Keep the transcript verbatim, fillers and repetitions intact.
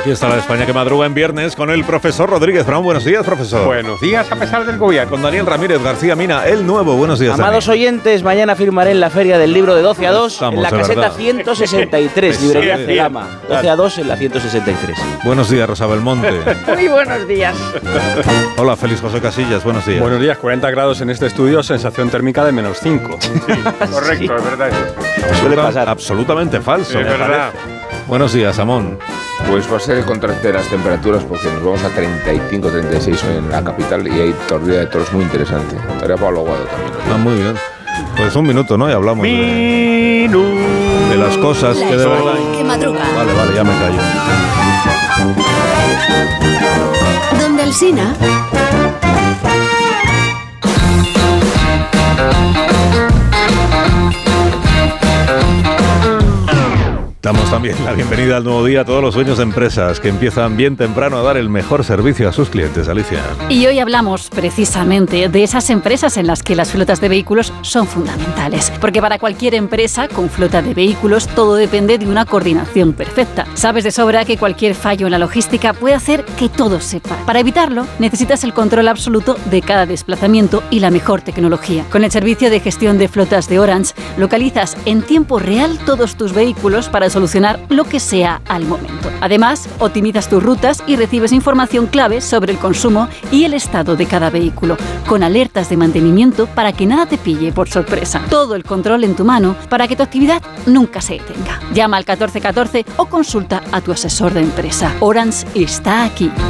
Aquí está la España que madruga en viernes con el profesor Rodríguez Brown. Buenos días, profesor. Buenos días, a pesar del gobierno. Con Daniel Ramírez García Mina, el nuevo. Buenos días, Amados Dani. oyentes, mañana firmaré en la Feria del Libro de doce a dos, Estamos, en la de caseta verdad. ciento sesenta y tres, librería Sí, Celama. doce a dos en la ciento sesenta y tres. Buenos días, Rosa Belmonte. Muy buenos días. Hola, Félix José Casillas. Buenos días. Buenos días, cuarenta grados en este estudio, sensación térmica de menos cinco. Sí, correcto, Sí. es verdad. Suele pasar. Absolutamente falso. Es me verdad. parece. Buenos días, Amón. Pues va a ser el contraste de las temperaturas porque nos vamos a treinta y cinco, treinta y seis en la capital y hay torrida de toros muy interesante. Estaría Pablo Aguado también. Ah, muy bien. Pues un minuto, ¿no? Y hablamos de, de las cosas que de verdad... Que madruga. Vale, vale, ya me callo. Donde Alsina. Damos también la bienvenida al nuevo día a todos los dueños de empresas que empiezan bien temprano a dar el mejor servicio a sus clientes. Alicia. Y hoy hablamos precisamente de esas empresas en las que las flotas de vehículos son fundamentales. Porque para cualquier empresa con flota de vehículos todo depende de una coordinación perfecta. Sabes de sobra que cualquier fallo en la logística puede hacer que todo se pare. Para evitarlo, necesitas el control absoluto de cada desplazamiento y la mejor tecnología. Con el servicio de gestión de flotas de Orange, localizas en tiempo real todos tus vehículos para solucionar lo que sea al momento. Además, optimizas tus rutas y recibes información clave sobre el consumo y el estado de cada vehículo, con alertas de mantenimiento para que nada te pille por sorpresa. Todo el control en tu mano para que tu actividad nunca se detenga. Llama al catorce catorce o consulta a tu asesor de empresa. Orange está aquí.